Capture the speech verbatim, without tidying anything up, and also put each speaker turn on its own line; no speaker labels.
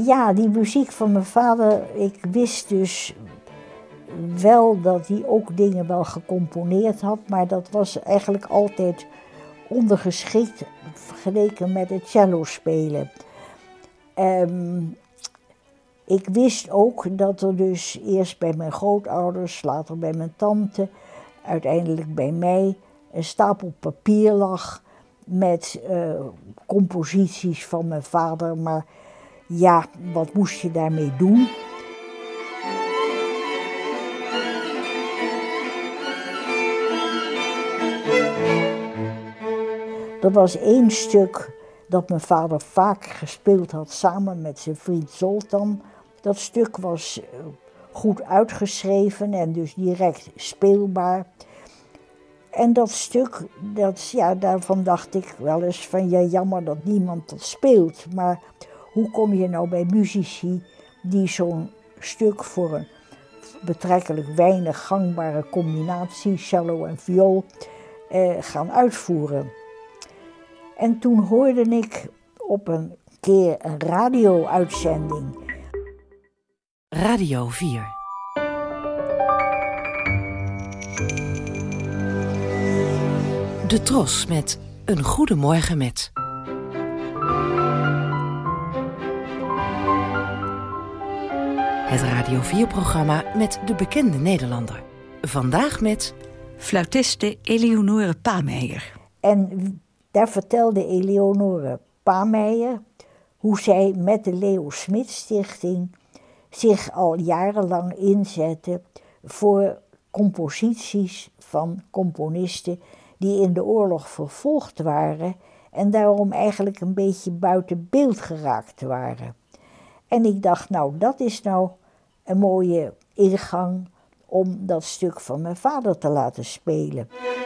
Ja, die muziek van mijn vader, ik wist dus wel dat hij ook dingen wel gecomponeerd had, maar dat was eigenlijk altijd ondergeschikt vergeleken met het cello spelen. Um, ik wist ook dat er dus eerst bij mijn grootouders, later bij mijn tante, uiteindelijk bij mij een stapel papier lag met uh, composities van mijn vader, maar ja, wat moest je daarmee doen? Er was één stuk dat mijn vader vaak gespeeld had samen met zijn vriend Zoltan. Dat stuk was goed uitgeschreven en dus direct speelbaar. En dat stuk, dat, ja, daarvan dacht ik wel eens van ja, jammer dat niemand dat speelt. Maar hoe kom je nou bij muzici die zo'n stuk voor een betrekkelijk weinig gangbare combinatie, cello en viool, eh, gaan uitvoeren? En toen hoorde ik op een keer een radio-uitzending.
Radio vier. De Tros met Een Goede Morgen met. Het Radio vier-programma met de bekende Nederlander. Vandaag met
fluitiste Eleonore Pameijer.
En daar vertelde Eleonore Pameijer hoe zij met de Leo Smit Stichting zich al jarenlang inzette voor composities van componisten die in de oorlog vervolgd waren en daarom eigenlijk een beetje buiten beeld geraakt waren. En ik dacht, nou, dat is nou een mooie ingang om dat stuk van mijn vader te laten spelen.